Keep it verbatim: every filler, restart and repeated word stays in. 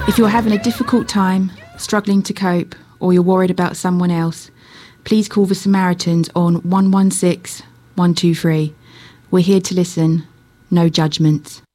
If you're having a difficult time, struggling to cope, or you're worried about someone else, please call the Samaritans on one one six, one two three. We're here to listen. No judgments.